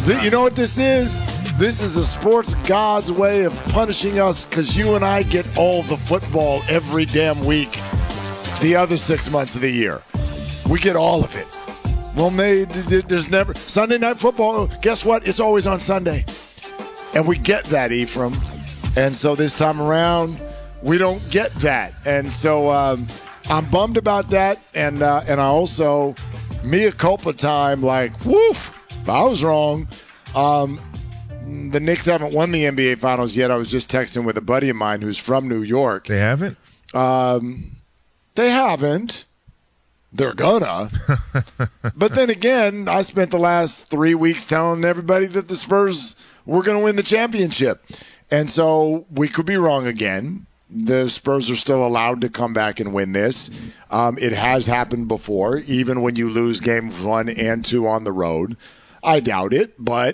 You know what this is? This is a sports god's way of punishing us because you and I get all the football every damn week the other 6 months of the year. We get all of it. Well, there's never Sunday Night Football. Guess what? It's always on Sunday. And we get that, Ephraim. And so this time around, we don't get that. And so I'm bummed about that. And I also, mea culpa time, like, woof, I was wrong. The Knicks haven't won the NBA Finals yet. I was just texting with a buddy of mine who's from New York. They haven't? They haven't. They're gonna. But then again, I spent the last 3 weeks telling everybody that the Spurs were going to win the championship. And so we could be wrong again. The Spurs are still allowed to come back and win this. It has happened before, even when you lose games 1 and 2 on the road. I doubt it, but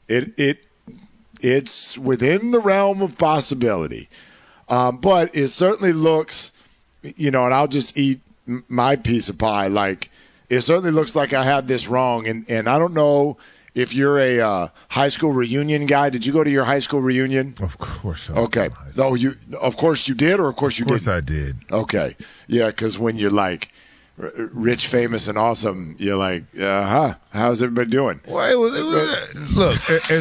it's within the realm of possibility. But it certainly looks, and I'll just eat my piece of pie. Like, it certainly looks like I had this wrong. And I don't know if you're a high school reunion guy. Did you go to your high school reunion? Of course. Okay. Oh, of course you did, or of course you didn't? Of course I did. Okay. Yeah, because when you're like rich, famous, and awesome, you're like, how's everybody doing? Well, it was look,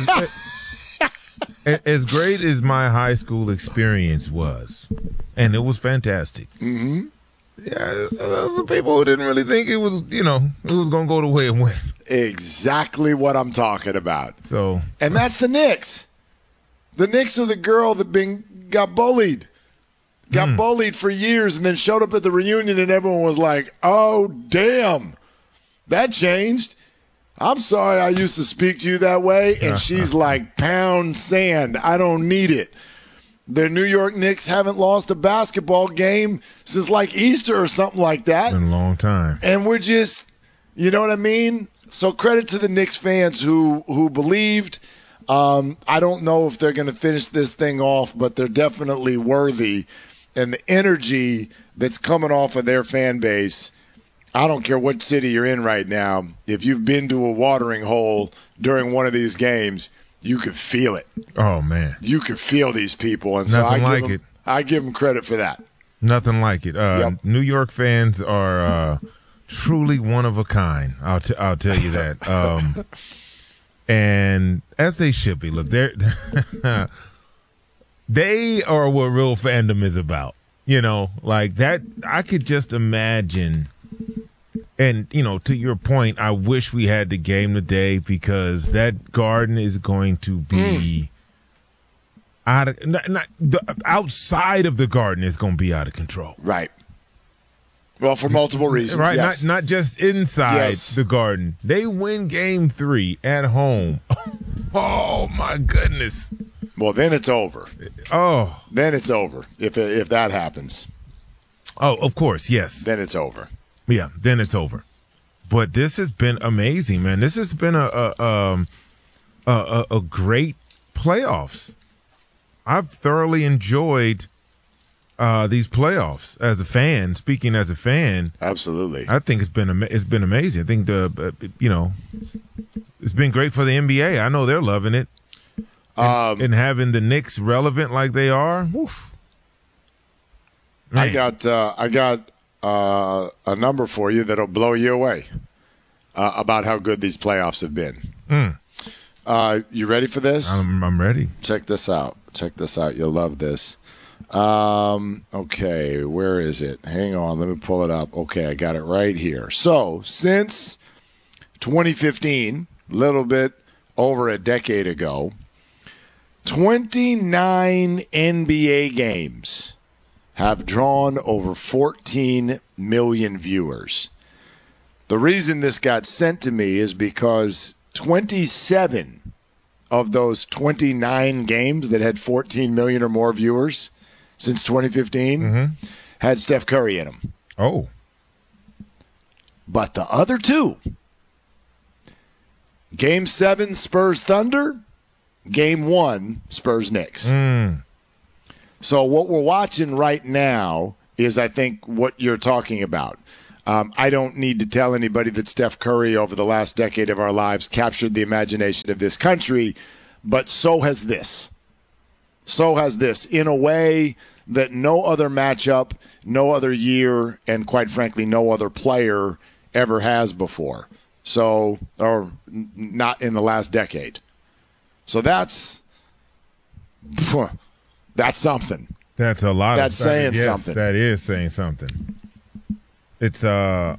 as great as my high school experience was, and it was fantastic. Mm-hmm. Yeah, so there was some people who didn't really think it was, it was going to go the way it went. Exactly what I'm talking about. So, and that's the Knicks. The Knicks are the girl that got bullied. Got bullied for years and then showed up at the reunion and everyone was like, oh, damn, that changed. I'm sorry I used to speak to you that way. And she's like, pound sand. I don't need it. The New York Knicks haven't lost a basketball game since like Easter or something like that. It's been a long time. And we're just, you know what I mean? So credit to the Knicks fans who believed. I don't know if they're going to finish this thing off, but they're definitely worthy. And the energy that's coming off of their fan base, I don't care what city you're in right now, if you've been to a watering hole during one of these games, you could feel it. Oh, man. You could feel these people. And Nothing so I give them credit for that. Nothing like it. Yep. New York fans are truly one of a kind. I'll tell you that. And as they should be. Look, they are what real fandom is about. Like that. I could just imagine. And, to your point, I wish we had the game today because that Garden is going to be outside of the Garden is going to be out of control. Right. Well, for multiple reasons. Right. Yes. Not just inside the Garden. They win game 3 at home. Oh, my goodness. Well, then it's over. Oh. Then it's over if that happens. Oh, of course. Yes. Then it's over. Yeah, then it's over. But this has been amazing, man. This has been a great playoffs. I've thoroughly enjoyed these playoffs as a fan. Speaking as a fan, absolutely, I think it's been amazing. I think it's been great for the NBA. I know they're loving it, and having the Knicks relevant like they are. Woof. Man. I got a number for you that'll blow you away about how good these playoffs have been. You ready for this? I'm ready. Check this out. You'll love this. Okay, where is it? Hang on, let me pull it up. Okay, I got it right here. So, since 2015, a little bit over a decade ago, 29 NBA games have drawn over 14 million viewers. The reason this got sent to me is because 27 of those 29 games that had 14 million or more viewers since 2015 had Steph Curry in them. Oh. But the other two, Game 7 Spurs Thunder, Game 1 Spurs Knicks. So what we're watching right now is, I think, what you're talking about. I don't need to tell anybody that Steph Curry over the last decade of our lives captured the imagination of this country, but so has this. So has this in a way that no other matchup, no other year, and quite frankly, no other player ever has before. So, or not in the last decade. So that's something. That's a lot. That's saying something. That is saying something. It's the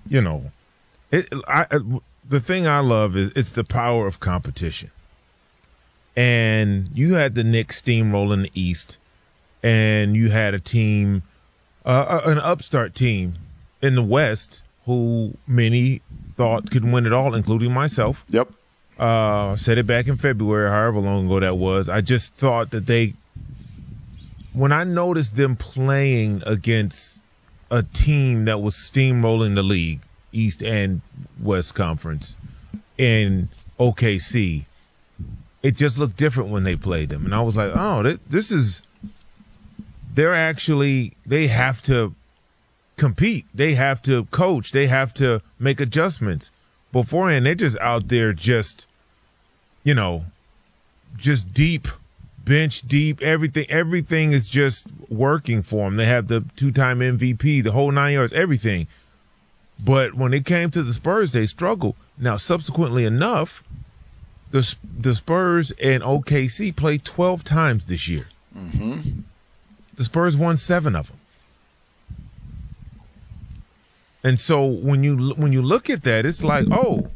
thing I love is it's the power of competition. And you had the Knicks steamrolling the East, and you had a team, an upstart team in the West who many thought could win it all, including myself. Yep. Said it back in February, however long ago that was. I just thought that when I noticed them playing against a team that was steamrolling the league, East and West Conference, in OKC, it just looked different when they played them. And I was like, oh, they have to compete. They have to coach. They have to make adjustments. Beforehand, they're just out there just deep, bench deep, everything is just working for them. They have the 2-time MVP, the whole 9 yards, everything. But when it came to the Spurs, they struggled. Now, subsequently enough, the Spurs and OKC played 12 times this year. Mm-hmm. The Spurs won 7 of them. And so when you look at that, it's like, oh,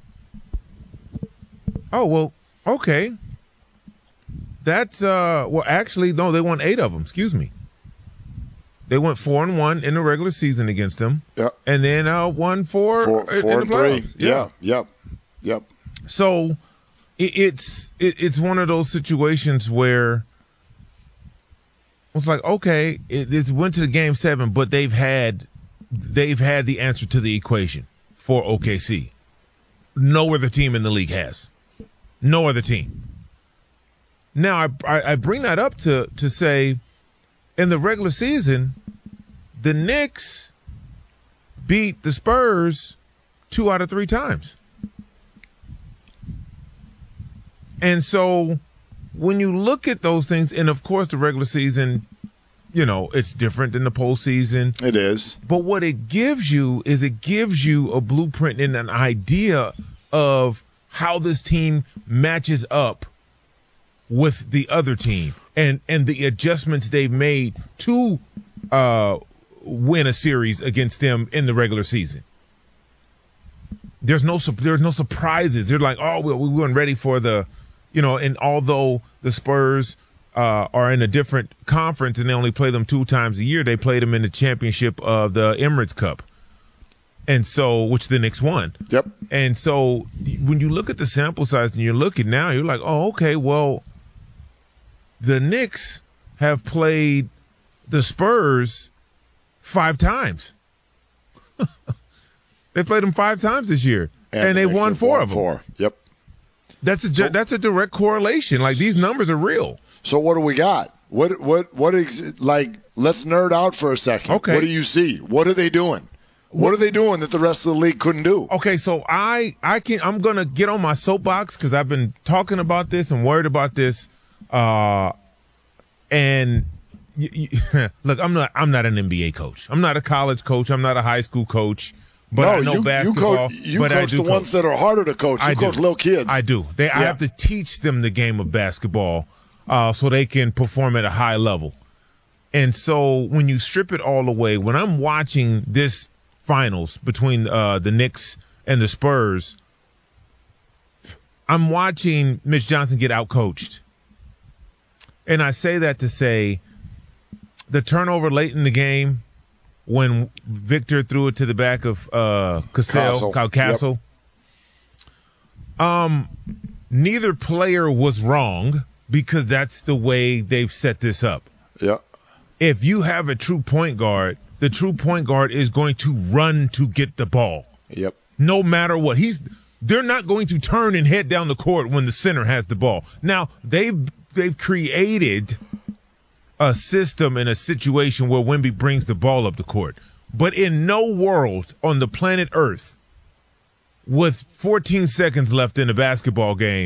well, okay. That's actually, no, they won 8 of them. Excuse me. They went 4-1 in the regular season against them. Yep. And then won 4 in the playoffs. Yeah. Yep. So it's one of those situations where it's like, okay, this went to the game 7, but they've had the answer to the equation for OKC. No other team in the league has. No other team. Now, I bring that up to say, in the regular season, the Knicks beat the Spurs 2 out of 3 times. And so when you look at those things, and of course the regular season, it's different than the postseason. It is. But what it gives you is a blueprint and an idea of how this team matches up with the other team and the adjustments they've made to win a series against them in the regular season. There's no surprises. They're like, oh, we weren't ready for the, and although the Spurs are in a different conference and they only play them 2 times a year, they played them in the championship of the Emirates Cup. And so, which the Knicks won. Yep. And so when you look at the sample size and you're looking now, you're like, oh, okay, well, the Knicks have played the Spurs 5 times. They played them 5 times this year, and they've won 4 of them. 4. Yep. That's a direct correlation. Like, these numbers are real. So what do we got? What let's nerd out for a second. Okay. What do you see? What are they doing? What are they doing that the rest of the league couldn't do? Okay, so I'm gonna get on my soapbox because I've been talking about this and worried about this. And look, I'm not an NBA coach. I'm not a college coach. I'm not a high school coach. But I know basketball. You coach the ones that are harder to coach. You coach little kids. I do. I have to teach them the game of basketball so they can perform at a high level. And so when you strip it all away, when I'm watching this finals between the Knicks and the Spurs, I'm watching Mitch Johnson get outcoached. And I say that to say the turnover late in the game when Victor threw it to the back of Kyle Castle. Yep. Neither player was wrong because that's the way they've set this up. Yep. If you have a true point guard, the true point guard is going to run to get the ball. Yep. No matter what. They're not going to turn and head down the court when the center has the ball. Now, they've created a system and a situation where Wemby brings the ball up the court. But in no world on the planet Earth, with 14 seconds left in a basketball game,